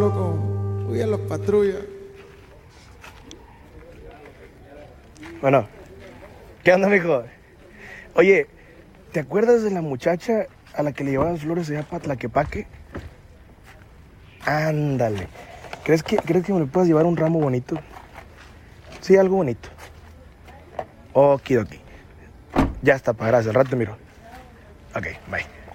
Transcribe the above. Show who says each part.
Speaker 1: pasó con los patrullas?
Speaker 2: Bueno, ¿qué onda, mijo? Oye, ¿te acuerdas de la muchacha a la que le llevaban flores allá para Tlaquepaque? Ándale. ¿Crees que me le puedas llevar un ramo bonito? Sí, algo bonito. Okidoki. Ya está, pa, gracias. Al rato te miro. Ok, bye.